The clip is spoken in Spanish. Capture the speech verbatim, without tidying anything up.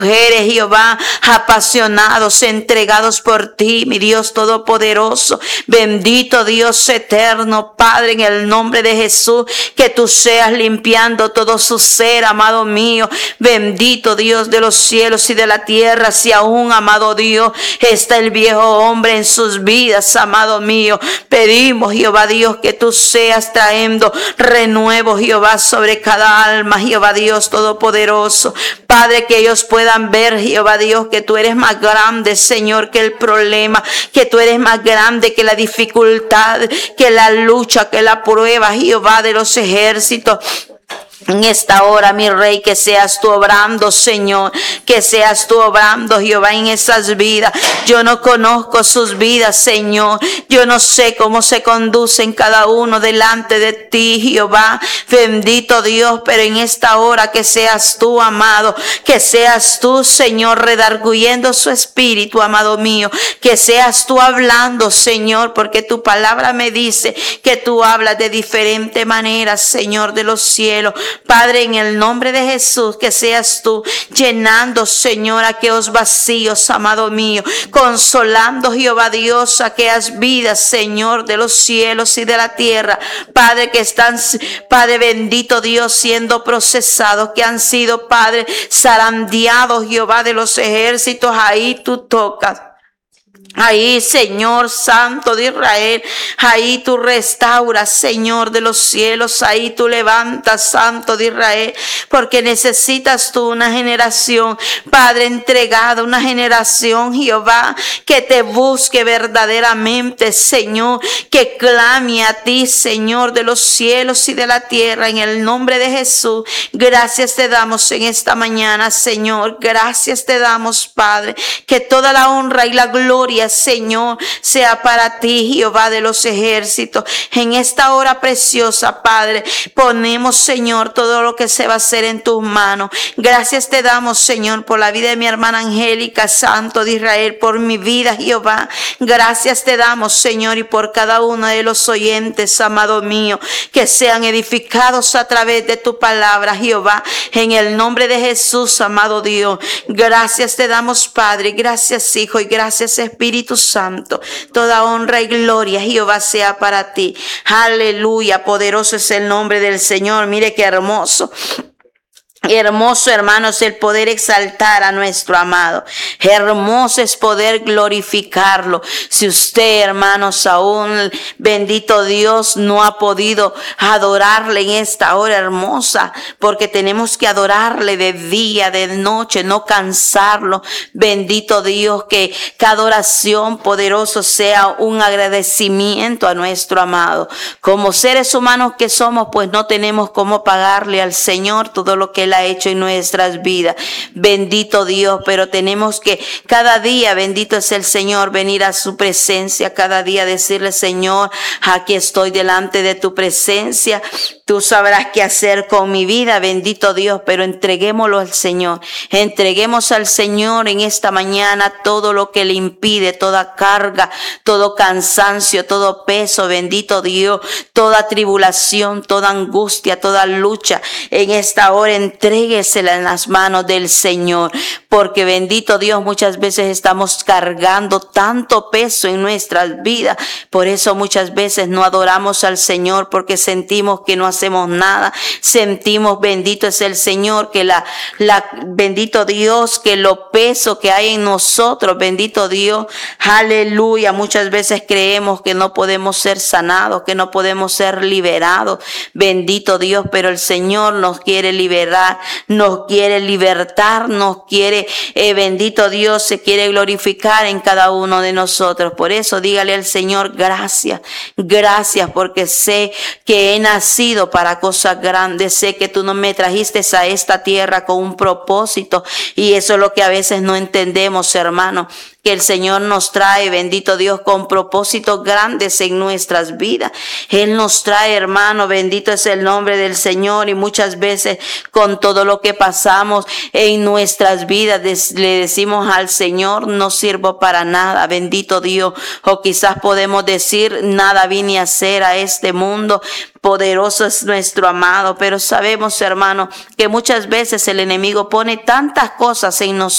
Mujeres, Jehová, apasionados, entregados por ti, mi Dios todopoderoso. Bendito Dios eterno, Padre, en el nombre de Jesús, que tú seas limpiando todo su ser, amado mío. Bendito Dios de los cielos y de la tierra, si aún, amado Dios, está el viejo hombre en sus vidas, amado mío. Pedimos, Jehová Dios, que tú seas trayendo renuevo, Jehová, sobre cada alma, Jehová Dios todopoderoso. Padre, que ellos puedan ver, Jehová Dios, que tú eres más grande, Señor, que el problema, que tú eres más grande que la dificultad, que la lucha, que la prueba, Jehová de los ejércitos. En esta hora, mi Rey, que seas tú obrando, Señor, que seas tú obrando, Jehová, en esas vidas. Yo no conozco sus vidas, Señor. Yo no sé cómo se conducen cada uno delante de ti, Jehová. Bendito Dios, pero en esta hora que seas tú, amado, que seas tú, Señor, redarguyendo su espíritu, amado mío, que seas tú hablando, Señor, porque tu palabra me dice que tú hablas de diferente manera, Señor de los cielos. Padre, en el nombre de Jesús, que seas tú llenando, Señor, aquellos vacíos, amado mío, consolando, Jehová Dios, aquellas vidas, Señor, de los cielos y de la tierra, Padre, que están, Padre bendito Dios, siendo procesados, que han sido, Padre, zarandeados, Jehová de los ejércitos. Ahí tú tocas. Ahí, Señor Santo de Israel, ahí tú restauras, Señor de los cielos, ahí tú levantas, Santo de Israel, porque necesitas tú una generación, Padre, entregada, una generación, Jehová, que te busque verdaderamente, Señor, que clame a ti, Señor de los cielos y de la tierra, en el nombre de Jesús. Gracias te damos en esta mañana, Señor, gracias te damos, Padre, que toda la honra y la gloria, Señor, sea para ti, Jehová de los ejércitos. En esta hora preciosa, Padre, ponemos, Señor, todo lo que se va a hacer en tus manos. Gracias te damos, Señor, por la vida de mi hermana Angélica, Santo de Israel, por mi vida, Jehová. Gracias te damos, Señor, y por cada uno de los oyentes, amado mío, que sean edificados a través de tu palabra, Jehová. En el nombre de Jesús, amado Dios. Gracias te damos, Padre. Gracias, Hijo, y gracias, Espíritu Santo. Toda honra y gloria, Jehová, sea para ti. Aleluya, poderoso es el nombre del Señor. Mire qué hermoso. Hermoso, hermanos, el poder exaltar a nuestro amado. Hermoso es poder glorificarlo. Si usted, hermanos, aún, bendito Dios, no ha podido adorarle en esta hora hermosa, porque tenemos que adorarle de día, de noche, no cansarlo. Bendito Dios, que cada oración poderoso sea un agradecimiento a nuestro amado. Como seres humanos que somos, pues no tenemos cómo pagarle al Señor todo lo que Él ha hecho en nuestras vidas. Bendito Dios, pero tenemos que cada día, bendito es el Señor, venir a su presencia, cada día decirle: Señor, aquí estoy delante de tu presencia. Tú sabrás qué hacer con mi vida, bendito Dios, pero entreguémoslo al Señor. Entreguemos al Señor en esta mañana todo lo que le impide, toda carga, todo cansancio, todo peso, bendito Dios, toda tribulación, toda angustia, toda lucha. En esta hora entréguesela en las manos del Señor, porque bendito Dios, muchas veces estamos cargando tanto peso en nuestras vidas. Por eso muchas veces no adoramos al Señor, porque sentimos que no hacemos nada. Sentimos, bendito es el Señor, que la, la, bendito Dios, que lo peso que hay en nosotros, bendito Dios, aleluya. Muchas veces creemos que no podemos ser sanados, que no podemos ser liberados, bendito Dios, pero el Señor nos quiere liberar, nos quiere libertar, nos quiere, eh, bendito Dios, se quiere glorificar en cada uno de nosotros. Por eso dígale al Señor: gracias, gracias, porque sé que he nacido para cosas grandes. Sé que tú no me trajiste a esta tierra con un propósito, y eso es lo que a veces no entendemos, hermano. que el Señor nos trae, bendito Dios, con propósitos grandes en nuestras vidas. Él nos trae, hermano, bendito es el nombre del Señor, y muchas veces con todo lo que pasamos en nuestras vidas le decimos al Señor, no sirvo para nada, bendito Dios, o quizás podemos decir, nada vine a hacer a este mundo. Poderoso es nuestro amado, pero sabemos, hermano, que muchas veces el enemigo pone tantas cosas en nosotros